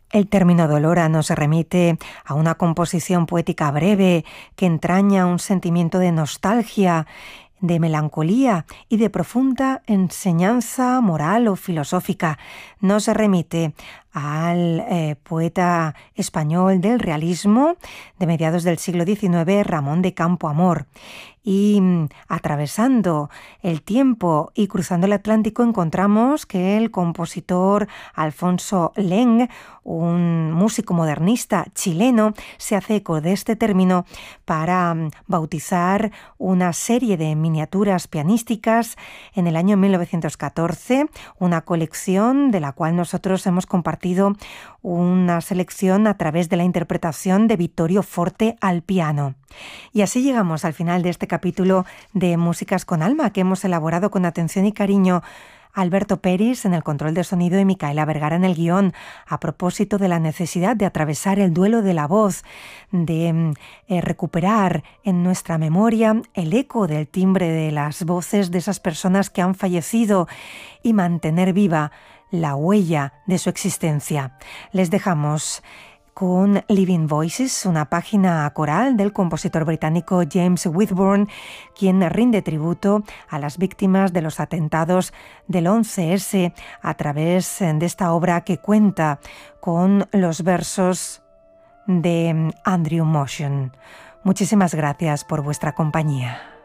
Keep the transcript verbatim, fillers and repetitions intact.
El término dolora nos remite a una composición poética breve que entraña un sentimiento de nostalgia, de melancolía y de profunda enseñanza moral o filosófica. Nos remite al eh, poeta español del realismo de mediados del siglo diecinueve, Ramón de Campoamor. Y atravesando el tiempo y cruzando el Atlántico encontramos que el compositor Alfonso Leng, un músico modernista chileno, se hace eco de este término para bautizar una serie de miniaturas pianísticas en el año mil novecientos catorce, una colección de la cual nosotros hemos compartido una selección a través de la interpretación de Vittorio Forte al piano. Y así llegamos al final de este capítulo de Músicas con Alma, que hemos elaborado con atención y cariño Alberto Peris en el control de sonido y Micaela Vergara en el guión, a propósito de la necesidad de atravesar el duelo de la voz, de eh, recuperar en nuestra memoria el eco del timbre de las voces de esas personas que han fallecido y mantener viva la huella de su existencia. Les dejamos con Living Voices, una página coral del compositor británico James Whitburn, quien rinde tributo a las víctimas de los atentados del once ese a través de esta obra que cuenta con los versos de Andrew Motion. Muchísimas gracias por vuestra compañía.